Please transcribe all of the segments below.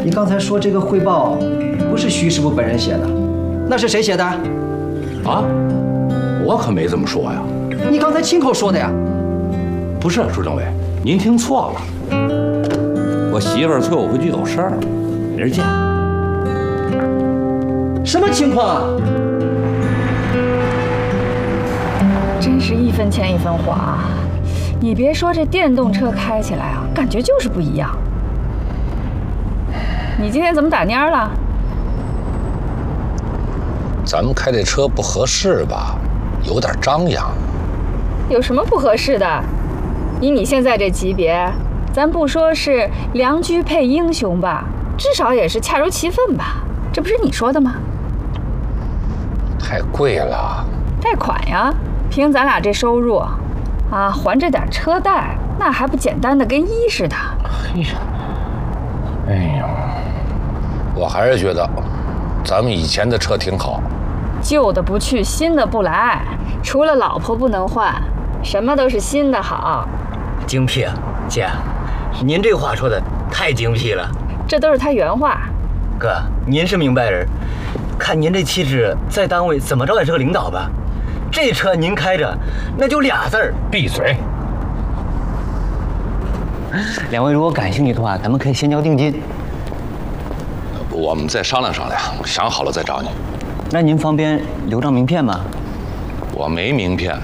你刚才说这个汇报不是徐师傅本人写的，那是谁写的？ 啊，我可没这么说呀。 你刚才亲口说的呀。 不是，朱政委，您听错了。我媳妇儿催我回去有事儿，明儿见。 什么情况啊？ 真是一分钱一分货啊！你别说，这电动车开起来啊，感觉就是不一样。你今天怎么打蔫了？ 咱们开这车不合适吧？有点张扬。 有什么不合适的？以你现在这级别，咱不说是良驹配英雄吧，至少也是恰如其分吧？这不是你说的吗？ 太贵了。 贷款呀，凭咱俩这收入，啊，还这点车贷，那还不简单的跟一似的。 哎呀，我还是觉得咱们以前的车挺好。 旧的不去，新的不来，除了老婆不能换，什么都是新的好。 精辟啊，姐，您这话说的太精辟了。 这都是他原话。 哥，您是明白人，看您这气质，在单位怎么着也是个领导吧？这车您开着，那就俩字儿： 闭嘴。 两位如果感兴趣的话，咱们可以先交定金。 我们再商量商量，想好了再找你。 那您方便留张名片吗？ 我没名片。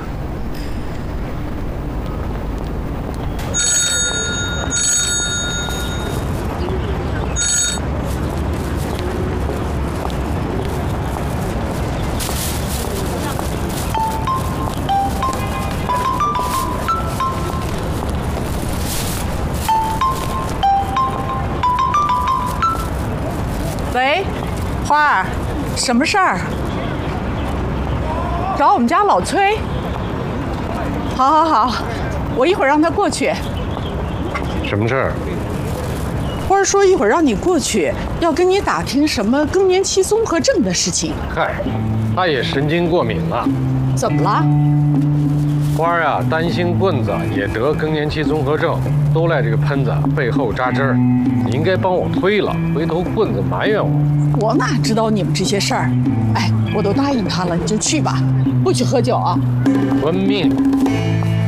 喂，花儿，什么事儿？找我们家老崔。好，我一会儿让他过去。 什么事儿？ 花儿说一会儿让你过去，要跟你打听什么更年期综合症的事情。 嗨，他也神经过敏了。 怎么了？ 花儿啊，担心棍子也得更年期综合症，都赖这个喷子背后扎针儿。你应该帮我推了，回头棍子埋怨我。 我哪知道你们这些事儿？哎，我都答应他了，你就去吧，不许喝酒啊。 遵命。